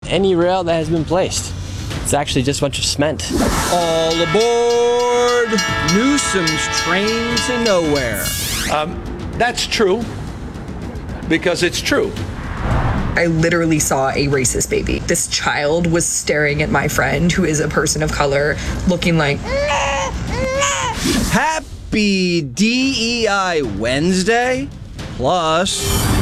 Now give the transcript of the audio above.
any rail that has been placed. It's actually just a bunch of cement. All aboard Newsom's train to nowhere. That's true, because it's true. I literally saw a racist baby. This child was staring at my friend, who is a person of color, looking like... Happy DEI Wednesday. Plus...